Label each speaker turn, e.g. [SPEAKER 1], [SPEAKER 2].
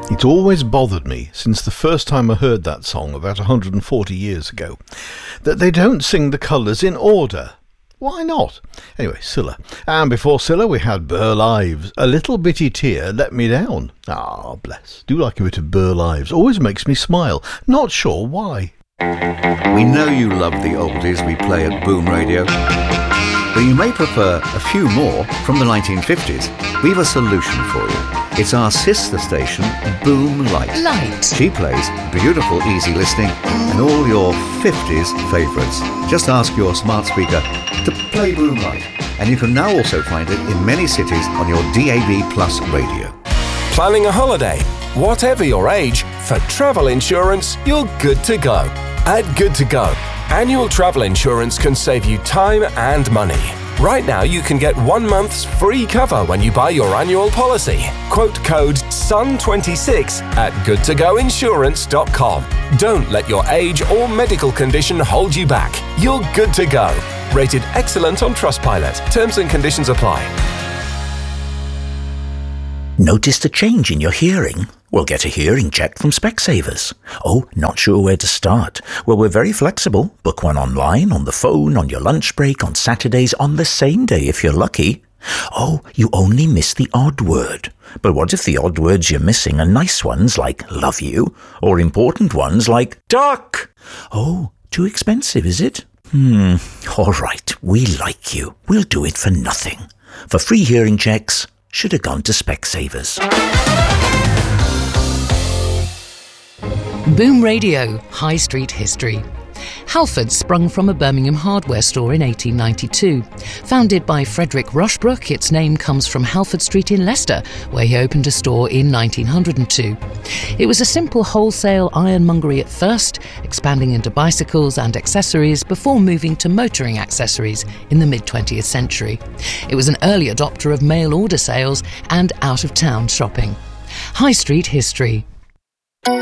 [SPEAKER 1] It's always bothered me since the first time I heard that song about 140 years ago that they don't sing the colours in order. Why not? Anyway, Scylla. And before Scylla we had Burl Ives. A Little Bitty Tear Let Me Down. Ah, bless. Do like a bit of Burl Ives. Always makes me smile. Not sure why.
[SPEAKER 2] We know you love the oldies we play at Boom Radio, but you may prefer a few more from the 1950s. We've a solution for you. It's our sister station, Boom Light. She plays beautiful, easy listening and all your 50s favourites. Just ask your smart speaker to play Boom Light, and you can now also find it in many cities on your DAB Plus radio.
[SPEAKER 3] Planning a holiday? Whatever your age, for travel insurance, you're good to go. At Good to Go, annual travel insurance can save you time and money. Right now, you can get 1 month's free cover when you buy your annual policy. Quote code SUN26 at goodtogoinsurance.com. Don't let your age or medical condition hold you back. You're good to go. Rated excellent on Trustpilot. Terms and conditions apply.
[SPEAKER 4] Noticed a change in your hearing? Well, get a hearing check from Specsavers. Oh, not sure where to start? Well, we're very flexible. Book one online, on the phone, on your lunch break, on Saturdays, on the same day if you're lucky. Oh, you only miss the odd word. But what if the odd words you're missing are nice ones like love you, or important ones like duck? Oh, too expensive, is it? All right, we like you. We'll do it for nothing. For free hearing checks, should have gone to Specsavers.
[SPEAKER 5] Boom Radio, High Street History. Halford sprung from a Birmingham hardware store in 1892. Founded by Frederick Rushbrook, its name comes from Halford Street in Leicester, where he opened a store in 1902. It was a simple wholesale ironmongery at first, expanding into bicycles and accessories before moving to motoring accessories in the mid-20th century. It was an early adopter of mail order sales and out-of-town shopping. High Street History.